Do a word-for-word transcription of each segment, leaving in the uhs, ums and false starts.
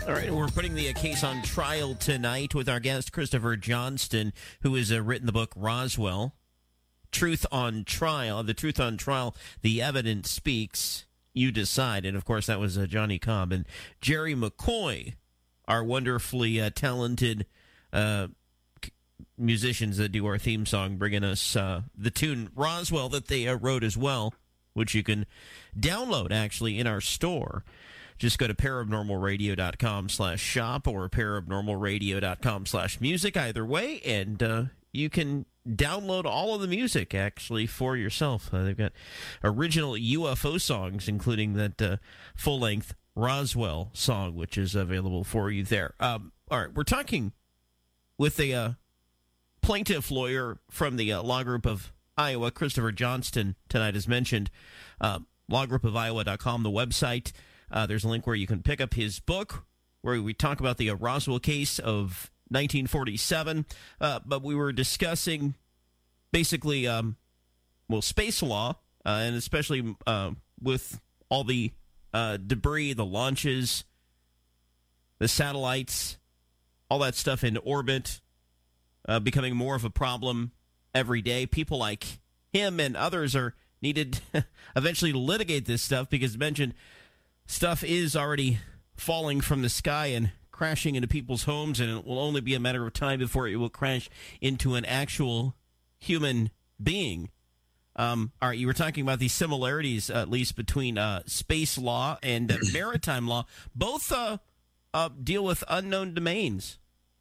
All right, we're putting the uh, case on trial tonight with our guest, Christopher Johnston, who has uh, written the book Roswell, Truth on Trial. The Truth on Trial, the evidence speaks, you decide. And, of course, that was uh, Johnny Cobb. And Jerry McCoy, our wonderfully uh, talented uh, musicians that do our theme song, bringing us uh, the tune Roswell that they uh, wrote as well, which you can download, actually, in our store. Just go to paranormalradio.com slash shop or paranormalradio.com slash music, either way, and uh, you can download all of the music, actually, for yourself. Uh, they've got original U F O songs, including that uh, full-length Roswell song, which is available for you there. Um, all right, we're talking with a uh, plaintiff lawyer from the uh, Law Group of Iowa, Christopher Johnston, tonight, as mentioned. Uh, law group of iowa dot com, the website. Uh, there's a link where you can pick up his book, where we talk about the uh, Roswell case of nineteen forty-seven. Uh, but we were discussing basically, um, well, space law, uh, and especially uh, with all the uh, debris, the launches, the satellites, all that stuff in orbit, uh, becoming more of a problem every day. People like him and others are needed eventually to litigate this stuff because, mentioned, stuff is already falling from the sky and crashing into people's homes, and it will only be a matter of time before it will crash into an actual human being. Um, all right, you were talking about the similarities, at least, between uh, space law and uh, maritime law. Both uh, uh, deal with unknown domains.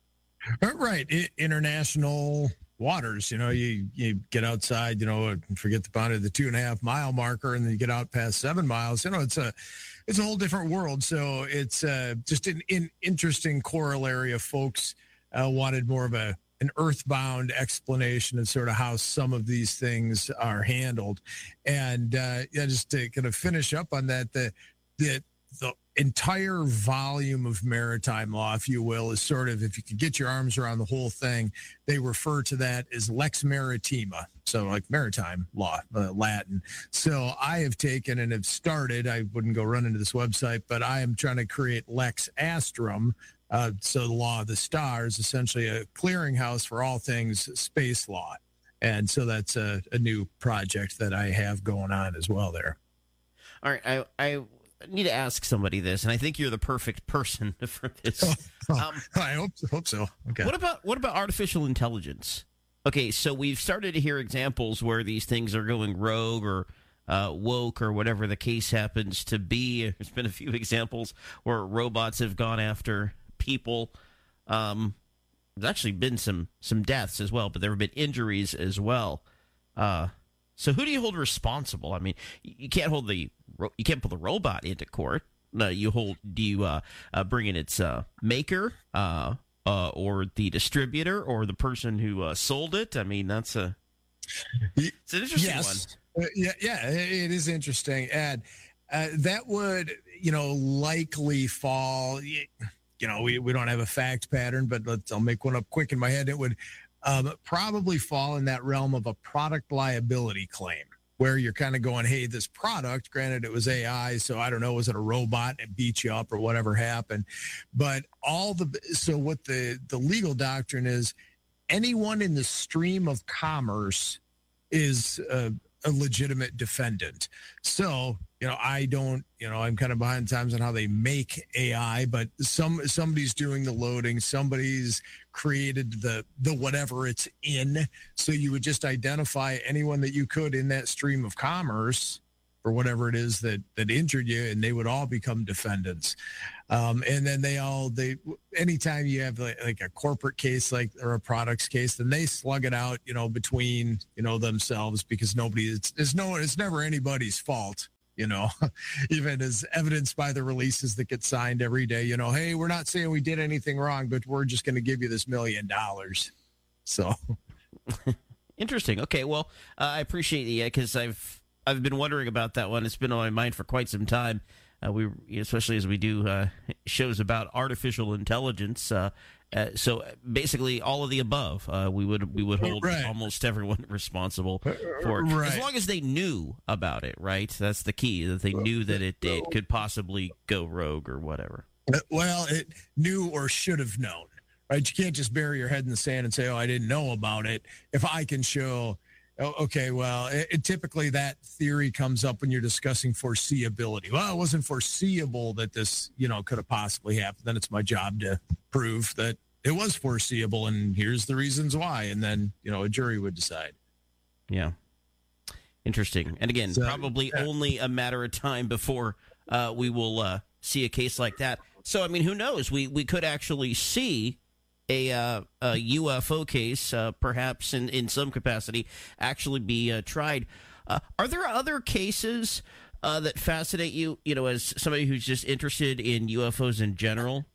Right. I- international waters. You know, you, you get outside, you know, forget the boundary, the two and a half mile marker, and then you get out past seven miles. You know, it's a it's a whole different world. So it's uh, just an, an interesting corollary of folks uh, wanted more of a an earthbound explanation of sort of how some of these things are handled. And uh, yeah, just to kind of finish up on that, the the the entire volume of maritime law, if you will, is sort of, if you could get your arms around the whole thing, they refer to that as lex maritima. So like maritime law, uh, Latin. So I have taken and have started, I wouldn't go run into this website, but I am trying to create lex astrum. Uh, so the law of the stars, essentially a clearinghouse for all things space law. And so that's a, a new project that I have going on as well there. All right, I, I need to ask somebody this, and I think you're the perfect person for this. Oh, oh, um, I hope, hope so. Okay. What about what about artificial intelligence? Okay, so we've started to hear examples where these things are going rogue or uh, woke or whatever the case happens to be. There's been a few examples where robots have gone after people. Um, there's actually been some some deaths as well, but there have been injuries as well. Uh, so who do you hold responsible? I mean, you can't hold the you can't pull the robot into court. No, you hold. Do you uh, uh, bring in its uh, maker, uh, uh, or the distributor, or the person who uh, sold it? I mean, that's a it's an interesting yes. one. Uh, yeah, yeah, it is interesting, and uh, that would, you know, likely fall. You know, we, we don't have a fact pattern, but let's I'll make one up quick in my head. It would um, probably fall in that realm of a product liability claim, where you're kind of going, hey, this product, granted it was A I, so I don't know, was it a robot and it beat you up or whatever happened? But all the, so what the, the legal doctrine is, anyone in the stream of commerce is a, a legitimate defendant. So, you know, I don't, you know, I'm kind of behind times on how they make A I, but some somebody's doing the loading, somebody's created the the whatever it's in. So you would just identify anyone that you could in that stream of commerce or whatever it is that that injured you, and they would all become defendants. Um, and then they all they anytime you have like, like a corporate case, like or a products case, then they slug it out, you know, between you know themselves, because nobody it's, it's no it's never anybody's fault. You know, even as evidenced by the releases that get signed every day, you know, hey, we're not saying we did anything wrong, but we're just going to give you this million dollars. So interesting. Okay, well, uh, I appreciate it because I've I've been wondering about that one. It's been on my mind for quite some time. Uh, we, especially as we do uh, shows about artificial intelligence. Uh, uh, so basically, all of the above, uh, we would we would hold right. almost everyone responsible for it, right. as long as they knew about it. Right, that's the key. That they knew that it, it could possibly go rogue or whatever. Well, it knew or should have known, right? You can't just bury your head in the sand and say, oh, I didn't know about it. If I can show, oh, okay, well, it, it, typically that theory comes up when you're discussing foreseeability. Well, it wasn't foreseeable that this, you know, could have possibly happened. Then it's my job to prove that it was foreseeable, and here's the reasons why. And then, you know, a jury would decide. Yeah. Interesting. And again, so, probably yeah. only a matter of time before uh, we will uh, see a case like that. So, I mean, who knows? We we could actually see a, uh, a U F O case, uh, perhaps in, in some capacity, actually be uh, tried. Uh, are there other cases uh, that fascinate you, you know, as somebody who's just interested in U F Os in general?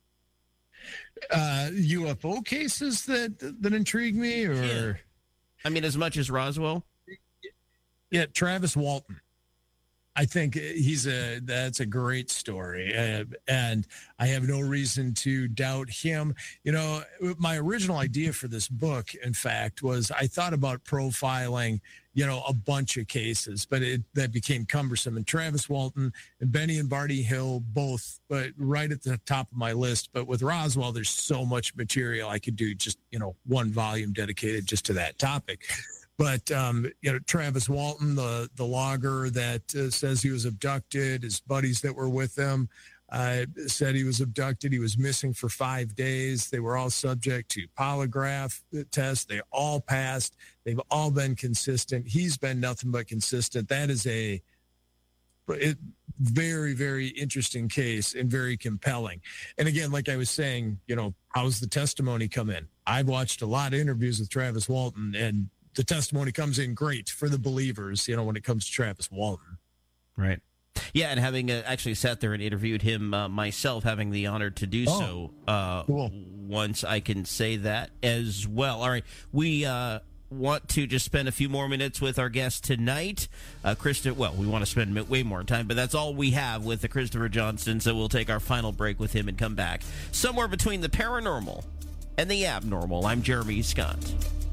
Uh, U F O cases that that intrigue me, or yeah. I mean, as much as Roswell. Yeah, Travis Walton. I think he's a that's a great story, uh, and I have no reason to doubt him. You know, my original idea for this book, in fact, was I thought about profiling, you know, a bunch of cases, but it that became cumbersome. And Travis Walton and Benny and Barney Hill, both, but right at the top of my list. But with Roswell, there's so much material I could do just, you know, one volume dedicated just to that topic. But, um, you know, Travis Walton, the, the logger that uh, says he was abducted, his buddies that were with him uh, said he was abducted. He was missing for five days. They were all subject to polygraph tests. They all passed. They've all been consistent. He's been nothing but consistent. That is a it, very, very interesting case and very compelling. And again, like I was saying, you know, how's the testimony come in? I've watched a lot of interviews with Travis Walton, and the testimony comes in great for the believers, you know, when it comes to Travis Walton. Right. Yeah, and having uh, actually sat there and interviewed him uh, myself, having the honor to do oh, so uh, cool. once, I can say that as well. All right, we uh, want to just spend a few more minutes with our guest tonight. Uh, Christopher, well, we want to spend way more time, but that's all we have with the Christopher Johnston, so we'll take our final break with him and come back. Somewhere between the paranormal and the abnormal, I'm Jeremy Scott.